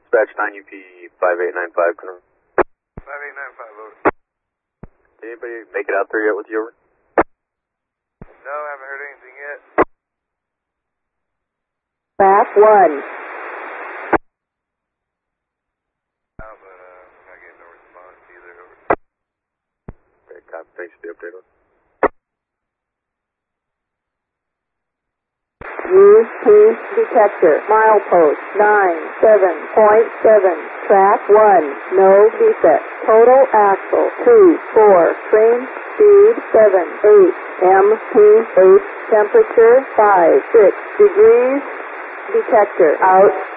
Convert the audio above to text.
Dispatch 9UP 5895. 5895, over. Did anybody make it out there yet with you? Over? No, haven't heard anything yet. Back 1. No, but not getting no response either, over. Okay, copy. Thanks for the update. Over. Use Peace Detector. Milepost 97.7. Track 1. No defect. Total axle 2-4. Train speed 7-8. MP8. Temperature 5-6 degrees. Detector out.